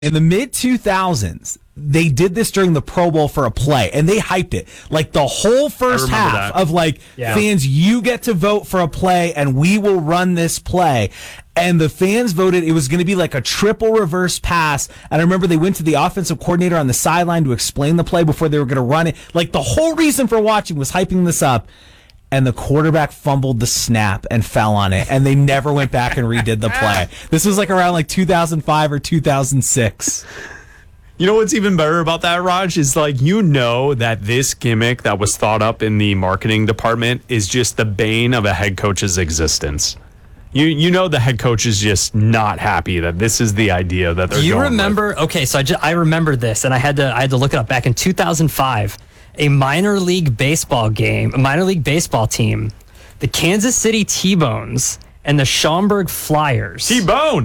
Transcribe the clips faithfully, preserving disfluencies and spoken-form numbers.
In the mid two thousands, they did this during the Pro Bowl for a play, and they hyped it. Like the whole first half that. of like, yeah. fans, you get to vote for a play, and we will run this play. And the fans voted it was going to be like a triple reverse pass. And I remember they went to the offensive coordinator on the sideline to explain the play before they were going to run it. Like the whole reason for watching was hyping this up. And the quarterback fumbled the snap and fell on it, and they never went back and redid the play. This was like around like two thousand five or two thousand six. You know what's even better about that, Raj, is like, you know that this gimmick that was thought up in the marketing department is just the bane of a head coach's existence. You you know the head coach is just not happy that this is the idea that they're Do you going remember? with. Okay, so I, just, I remember this, and I had to I had to look it up. Back in two thousand five, a minor league baseball game, a minor league baseball team, the Kansas City T-Bones and the Schaumburg Flyers T-Bone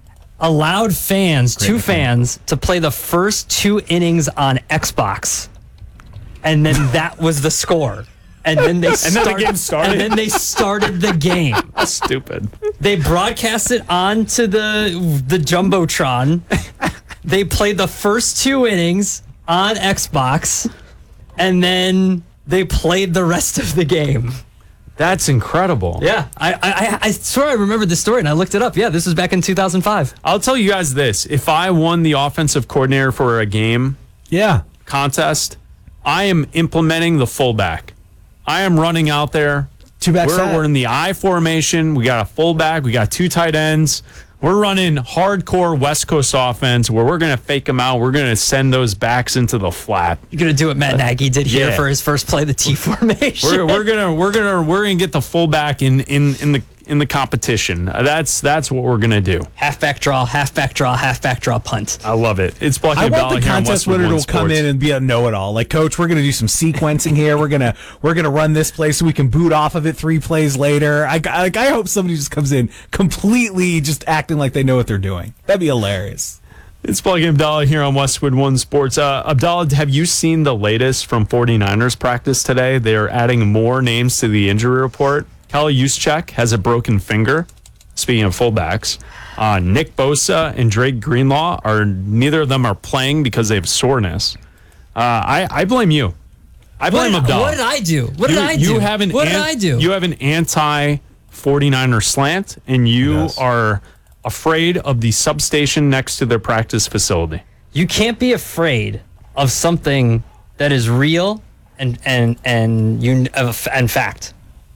allowed fans, Great two name. fans, to play the first two innings on Xbox, and then that was the score. And then they and start, then the game started. And then they started the game. That's stupid. They broadcast it onto the the Jumbotron. They played the first two innings on Xbox, and then they played the rest of the game. That's incredible. Yeah, I, I I swear I remember this story, and I looked it up. Yeah, this was back in two thousand five. I'll tell you guys this. If I won the offensive coordinator for a game yeah. contest, I am implementing the fullback. I am running out there. Two back we're, set. we're in the I formation. We got a fullback. We got two tight ends. We're running hardcore West Coast offense where we're going to fake them out. We're going to send those backs into the flat. You're going to do what Matt Nagy did here yeah. for his first play, the T formation. We're, we're gonna we're gonna we're gonna get the fullback in in in the in the competition. That's that's what we're gonna do. Halfback draw, halfback draw, halfback draw, punt. I love it. It's Bucky I and want Bala the here on contest Westwood winner One to come Sports. in and be a know-it-all. Like, Coach, we're going to do some sequencing here. We're gonna we're gonna run this play so we can boot off of it three plays later. I like I hope somebody just comes in completely just acting like they know what they're doing. That'd be hilarious. It's Bucky and Abdallah here on Westwood One Sports. Uh, Abdallah, have you seen the latest from 49ers practice today? They are adding more names to the injury report. Kyle Juszczyk has a broken finger. Speaking of fullbacks, uh, Nick Bosa and Drake Greenlaw are neither of them are playing because they have soreness. Uh, I, I blame you. I blame what, Abdallah. What did I do? What you, did I do? You have an what an, did I do? You have an anti 49er slant, and you yes. are afraid of the substation next to their practice facility. You can't be afraid of something that is real and and and you and fact.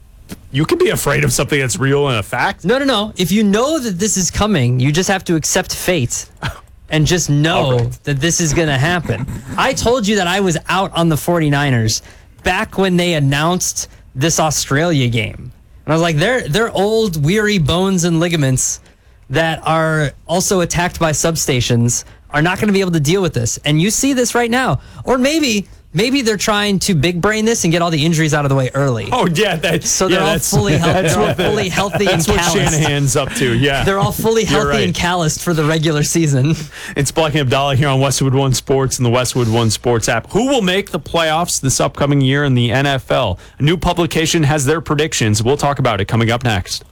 You can be afraid of something that's real and a fact. No, no, no. If you know that this is coming, you just have to accept fate and just know right. that this is going to happen. I told you that I was out on the 49ers back when they announced this Australia game. And I was like, they're they're old, weary bones and ligaments that are also attacked by substations are not going to be able to deal with this. And you see this right now. Or maybe maybe they're trying to big brain this and get all the injuries out of the way early. Oh, yeah. That's, so they're yeah, all that's, fully, healthy, that's they're all what the, fully healthy that's and what calloused. Shanahan's up to, yeah. They're all fully healthy right. and calloused for the regular season. It's Bucky and Abdallah here on Westwood One Sports and the Westwood One Sports app. Who will make the playoffs this upcoming year in the N F L? A new publication has their predictions. We'll talk about it coming up next.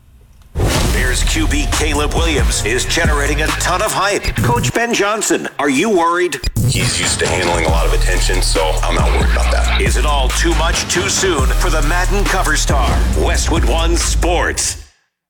Bears Q B Caleb Williams is generating a ton of hype. Coach Ben Johnson, are you worried? He's used to handling a lot of attention, so I'm not worried about that. Is it all too much too soon for the Madden cover star? Westwood One Sports.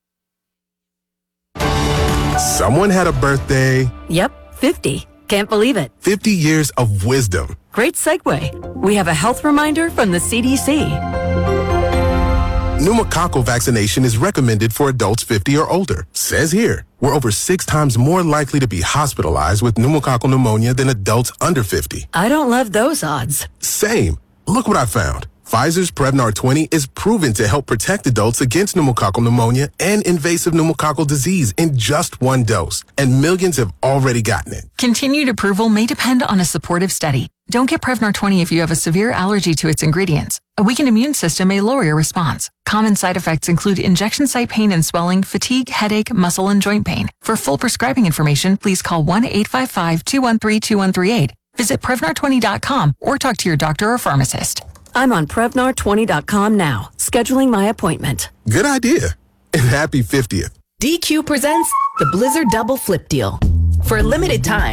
Someone had a birthday. Yep, fifty. Can't believe it. fifty years of wisdom. Great segue. We have a health reminder from the C D C. Pneumococcal vaccination is recommended for adults fifty or older. Says here, we're over six times more likely to be hospitalized with pneumococcal pneumonia than adults under fifty. I don't love those odds. Same. Look what I found. Pfizer's Prevnar twenty is proven to help protect adults against pneumococcal pneumonia and invasive pneumococcal disease in just one dose. And millions have already gotten it. Continued approval may depend on a supportive study. Don't get Prevnar twenty if you have a severe allergy to its ingredients. A weakened immune system may lower your response. Common side effects include injection site pain and swelling, fatigue, headache, muscle, and joint pain. For full prescribing information, please call one eight five five, two one three, two one three eight. Visit Prevnar twenty dot com or talk to your doctor or pharmacist. I'm on Prevnar twenty dot com now, scheduling my appointment. Good idea. And happy fiftieth. D Q presents the Blizzard Double Flip Deal. For a limited time,